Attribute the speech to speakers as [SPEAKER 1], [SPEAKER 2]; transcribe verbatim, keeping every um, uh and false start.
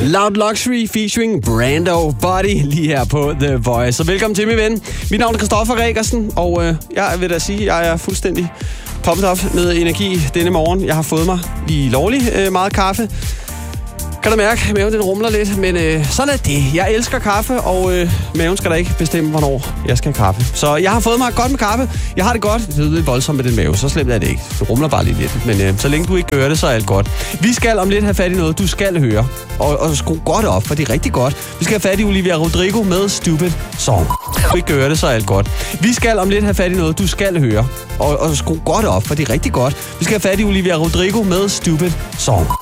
[SPEAKER 1] Loud Luxury featuring Brando Body lige her på The Voice. Så velkommen til, min ven. Mit navn er Christoffer Regersen, og øh, jeg vil da sige, at jeg er fuldstændig pumped op med energi denne morgen. Jeg har fået mig lige lovlig øh, meget kaffe. Kan du mærke, at maven den rumler lidt, men øh, sådan er det. Jeg elsker kaffe, og øh, maven skal da ikke bestemme, hvornår jeg skal have kaffe. Så jeg har fået mig godt med kaffe. Jeg har det godt. Det er lidt voldsomt med den mave, så slemt er det ikke. Det rumler bare lige lidt, men øh, så længe du ikke gør det, så er alt godt. Vi skal om lidt have fat i noget, du skal høre, og, og skru godt op, for det er rigtig godt. Vi skal have fat i Olivia Rodrigo med Stupid Song. Du ikke gør det, så er alt godt. Vi skal om lidt have fat i noget, du skal høre, og, og skru godt op, for det er rigtig godt. Vi skal have fat i Olivia Rodrigo med Stupid Song.